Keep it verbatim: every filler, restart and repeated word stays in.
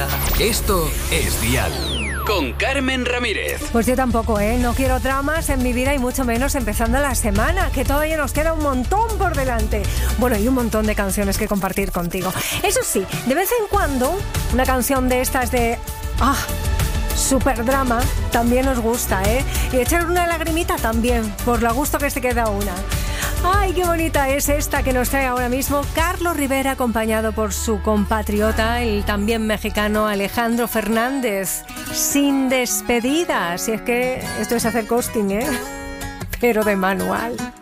Esto es Dial. Con Carmen Ramírez. Pues yo tampoco, ¿eh? No quiero dramas en mi vida y mucho menos empezando la semana, que todavía nos queda un montón por delante. Bueno, y un montón de canciones que compartir contigo. Eso sí, de vez en cuando, una canción de estas de... ¡Ah! Super drama también nos gusta, ¿eh? Y echar una lagrimita también, por lo gusto que se queda una. ¡Ay, qué bonita es esta que nos trae ahora mismo Carlos Rivera, acompañado por su compatriota, el también mexicano Alejandro Fernández? Sin despedida, si es que esto es hacer costing, ¿eh? Pero de manual.